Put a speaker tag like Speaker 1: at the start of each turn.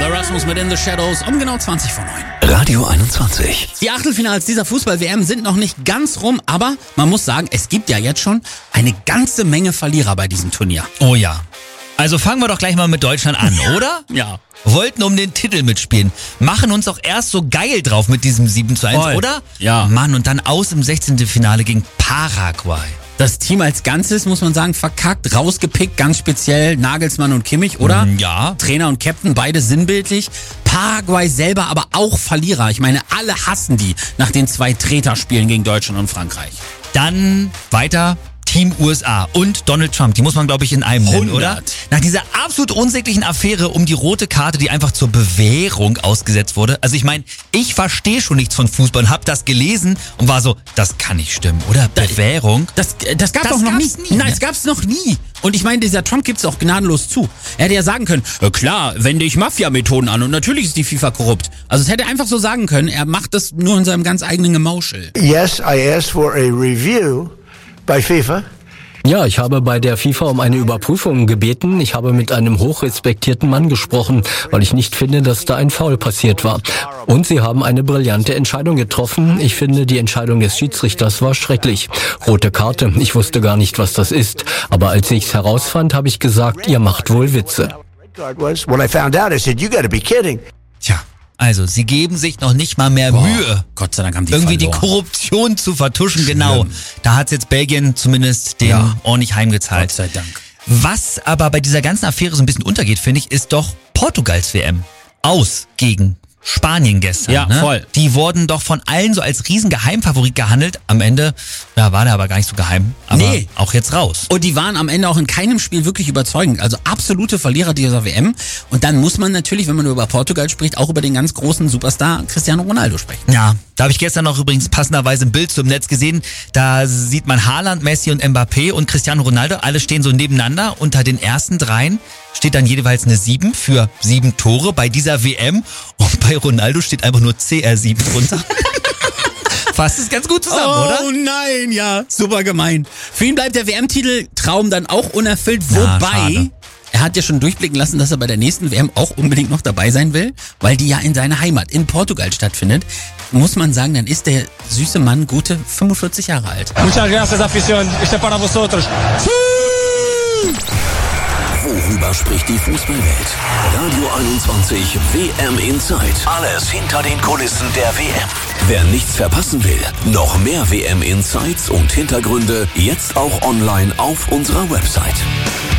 Speaker 1: The Rasmus mit In the Shadows um genau 20 vor 9.
Speaker 2: Radio 21.
Speaker 1: Die Achtelfinals dieser Fußball-WM sind noch nicht ganz rum, aber man muss sagen, es gibt ja jetzt schon eine ganze Menge Verlierer bei diesem Turnier.
Speaker 3: Oh ja. Also fangen wir doch gleich mal mit Deutschland an, oder?
Speaker 1: Ja.
Speaker 3: Wollten um den Titel mitspielen. Machen uns doch erst so geil drauf mit diesem 7:1,
Speaker 1: Voll.
Speaker 3: oder?
Speaker 1: Ja.
Speaker 3: Mann, und dann aus im 16. Finale gegen Paraguay.
Speaker 1: Das Team als Ganzes, muss man sagen, verkackt, rausgepickt, ganz speziell Nagelsmann und Kimmich, oder?
Speaker 3: Ja.
Speaker 1: Trainer und Captain, beide sinnbildlich. Paraguay selber aber auch Verlierer. Ich meine, alle hassen die nach den 2 Treterspielen gegen Deutschland und Frankreich.
Speaker 3: Dann weiter Team USA und Donald Trump. Die muss man, glaube ich, in einem nennen,
Speaker 1: 100.
Speaker 3: oder? Nach dieser absolut unsäglichen Affäre um die rote Karte, die einfach zur Bewährung ausgesetzt wurde. Also ich meine, ich verstehe schon nichts von Fußball und habe das gelesen und war so, das kann nicht stimmen, oder? Bewährung?
Speaker 1: Das gab doch noch nie.
Speaker 3: gab's nie,
Speaker 1: Nein,
Speaker 3: ne?
Speaker 1: es gab's noch nie. Und ich meine, dieser Trump gibt's auch gnadenlos zu. Er hätte ja sagen können, klar, wende ich Mafia-Methoden an und natürlich ist die FIFA korrupt. Also es hätte einfach so sagen können, er macht das nur in seinem ganz eigenen Gemauschel.
Speaker 4: Yes, I asked for a review by FIFA.
Speaker 5: Ja, ich habe bei der FIFA um eine Überprüfung gebeten. Ich habe mit einem hochrespektierten Mann gesprochen, weil ich nicht finde, dass da ein Foul passiert war. Und sie haben eine brillante Entscheidung getroffen. Ich finde, die Entscheidung des Schiedsrichters war schrecklich. Rote Karte, ich wusste gar nicht, was das ist. Aber als ich's herausfand, habe ich gesagt, ihr macht wohl Witze.
Speaker 4: When I found out, I said, you gotta be kidding.
Speaker 3: Tja, also sie geben sich noch nicht mal mehr Mühe,
Speaker 1: Gott sei Dank haben die
Speaker 3: irgendwie die
Speaker 1: verloren.
Speaker 3: Korruption zu vertuschen.
Speaker 1: Schlimm.
Speaker 3: Genau, da hat's jetzt Belgien zumindest den ordentlich heimgezahlt.
Speaker 1: Gott sei Dank.
Speaker 3: Was aber bei dieser ganzen Affäre so ein bisschen untergeht, finde ich, ist doch Portugals WM. Aus gegen Spanien gestern.
Speaker 1: Ja,
Speaker 3: ne?
Speaker 1: voll.
Speaker 3: Die wurden doch von allen so als Riesengeheimfavorit gehandelt. Am Ende, ja, war der aber gar nicht so geheim. Aber
Speaker 1: Nee.
Speaker 3: auch jetzt raus.
Speaker 1: Und die waren am Ende auch in keinem Spiel wirklich überzeugend. Also absolute Verlierer dieser WM. Und dann muss man natürlich, wenn man über Portugal spricht, auch über den ganz großen Superstar Cristiano Ronaldo sprechen.
Speaker 3: Ja, da habe ich gestern noch übrigens passenderweise ein Bild zum Netz gesehen. Da sieht man Haaland, Messi und Mbappé und Cristiano Ronaldo. Alle stehen so nebeneinander. Unter den ersten 3 steht dann jeweils eine 7 für 7 Tore bei dieser WM. Und bei Ronaldo steht einfach nur CR7 drunter. Fasst es ganz gut zusammen, oder?
Speaker 1: Oh nein, ja. Super gemein. Für ihn bleibt der WM-Titel-Traum dann auch unerfüllt.
Speaker 3: Na,
Speaker 1: Wobei,
Speaker 3: schade.
Speaker 1: er hat ja schon durchblicken lassen, dass er bei der nächsten WM auch unbedingt noch dabei sein will, weil die ja in seiner Heimat, in Portugal stattfindet. Muss man sagen, dann ist der süße Mann gute 45 Jahre alt.
Speaker 6: Muchas gracias, afición. Este es para vosotros.
Speaker 2: Worüber spricht die Fußballwelt? Radio 21 WM Inside. Alles hinter den Kulissen der WM. Wer nichts verpassen will, noch mehr WM Insights und Hintergründe jetzt auch online auf unserer Website.